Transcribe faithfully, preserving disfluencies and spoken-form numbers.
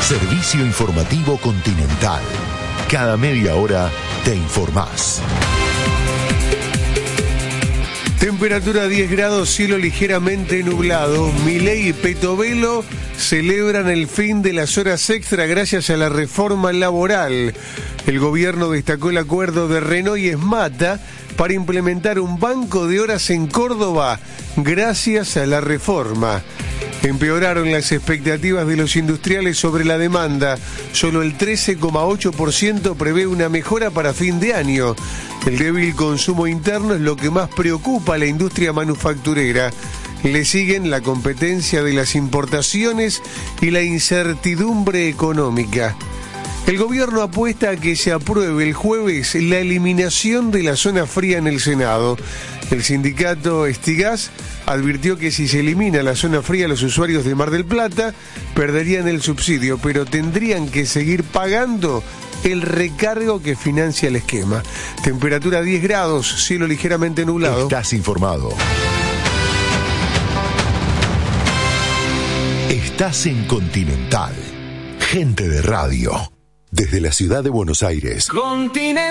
Servicio informativo Continental. Cada media hora te informás. Temperatura diez grados, cielo ligeramente nublado. Milei y Petovelo celebran el fin de las horas extra gracias a la reforma laboral. El gobierno destacó el acuerdo de Renault y Esmata para implementar un banco de horas en Córdoba gracias a la reforma. Empeoraron las expectativas de los industriales sobre la demanda. Solo el trece coma ocho por ciento prevé una mejora para fin de año. El débil consumo interno es lo que más preocupa a la industria manufacturera. Le siguen la competencia de las importaciones y la incertidumbre económica. El gobierno apuesta a que se apruebe el jueves la eliminación de la zona fría en el Senado. El sindicato Estigás advirtió que si se elimina la zona fría, los usuarios de Mar del Plata perderían el subsidio, pero tendrían que seguir pagando el recargo que financia el esquema. Temperatura diez grados, cielo ligeramente nublado. Estás informado. Estás en Continental. Gente de radio. Desde la ciudad de Buenos Aires. Continental.